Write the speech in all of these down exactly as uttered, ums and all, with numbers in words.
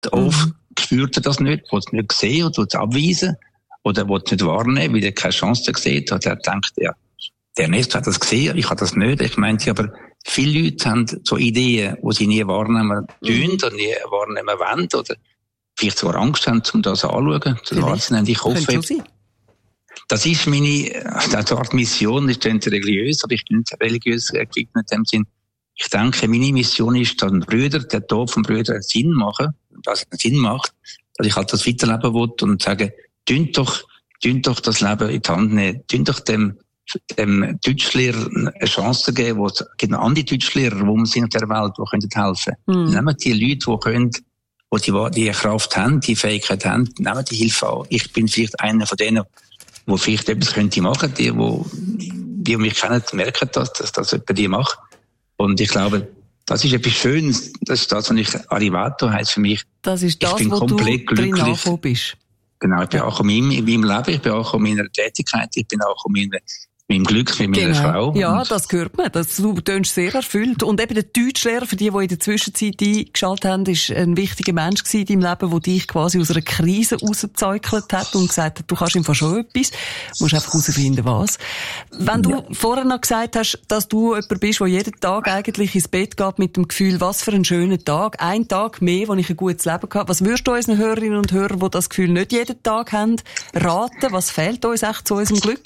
Oft mhm. spürt er das nicht, will es nicht sehen oder will es abweisen oder will es nicht wahrnehmen, weil er keine Chance sieht. Oder er denkt, ja, der Ernesto hat das gesehen, ich habe das nicht. Ich meinte, aber viele Leute haben so Ideen, die sie nie wahrnehmen tun mhm. oder nie wahrnehmen wollen oder vielleicht sogar Angst haben, um das anzuschauen, zu wahrzunehmen. Ich hoffe, das ist meine, eine Art Mission, ich bin nicht religiös, aber ich bin nicht religiös gewidmet in dem Sinn. Ich denke, meine Mission ist, dass ein Brüder, der Tod vom Brüder einen Sinn machen, dass es einen Sinn macht, dass ich halt das weiterleben will und sage, tun doch, tun doch das Leben in die Hand nehmen, tun doch dem, dem Deutschlehrer eine Chance geben, wo es gibt noch andere Deutschlehrer, die wir sind auf der Welt, die können helfen. Mhm. Nehmen die Leute, die können, die die Kraft haben, die Fähigkeit haben, nehmen die Hilfe an. Ich bin vielleicht einer von denen, wo vielleicht etwas könnte machen, die, wo, die mich kennen, merken das, dass das jemand die macht. Und ich glaube, das ist etwas Schönes. Das ist das, was ich Arrivato heisst für mich. Das ist das, ich bin wo komplett du glücklich. Drin angekommen bist. Genau, ich bin ja. auch in meinem, in meinem Leben, ich bin auch in meiner Tätigkeit, ich bin auch in meiner mit meinem Glück, mit meiner genau. Frau. Ja, und das hört man. Das, du tönst sehr erfüllt. Und eben der Deutschlehrer, für die, die in der Zwischenzeit eingeschaltet haben, ist ein wichtiger Mensch gewesen in deinem Leben, der dich quasi aus einer Krise rausgezeugelt hat und gesagt hat, du kannst ihm schon etwas, du musst einfach herausfinden, was. Wenn du ja. vorher noch gesagt hast, dass du jemand bist, der jeden Tag eigentlich ins Bett geht mit dem Gefühl, was für ein schöner Tag, ein Tag mehr, wo ich ein gutes Leben hatte. Was würdest du unseren Hörerinnen und Hörern, die das Gefühl nicht jeden Tag haben, raten? Was fehlt uns echt zu unserem Glück?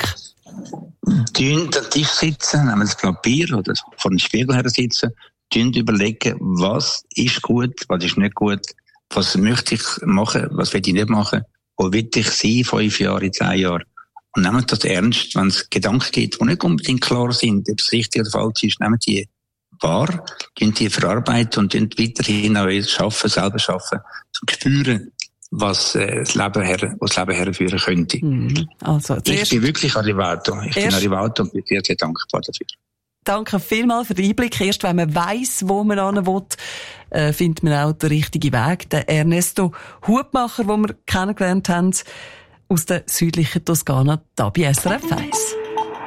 Tun den Tisch sitzen, nehmen das Papier oder vor dem Spiegel her sitzen, tun überlegen, was ist gut, was ist nicht gut, was möchte ich machen, was will ich nicht machen, wo will ich sein, fünf Jahre, zehn Jahre. Und nehmen das ernst, wenn es Gedanken gibt, die nicht unbedingt klar sind, ob es richtig oder falsch ist, nehmen die wahr, tun die verarbeiten und tun weiterhin auch schaffen, selber schaffen, zum spüren, was äh, das Leben her, was das Leben herführen könnte. Mhm. Also, ich bin wirklich Arrivato. Ich bin Arrivato und bin sehr, sehr dankbar dafür. Danke vielmals für den Einblick. Erst wenn man weiss, wo man hin will, äh, findet man auch den richtigen Weg. Der Ernesto Hutmacher, den wir kennengelernt haben, aus der südlichen Toskana, da bei S R F eins.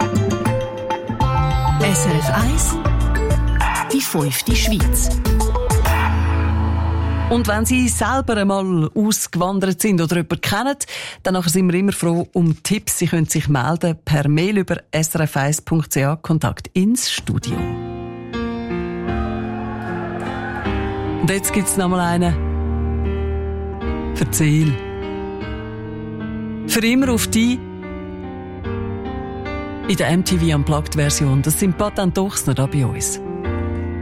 S R F eins, die fünfte Schweiz. Und wenn Sie selber einmal ausgewandert sind oder jemanden kennen, dann sind wir immer froh um Tipps. Sie können sich melden per Mail über s r f eins punkt c h, Kontakt ins Studio. Und jetzt gibt's noch mal einen. Erzähl. Für immer auf die in der M T V Unplugged Version. Das sind Patent Ochsner da bei uns.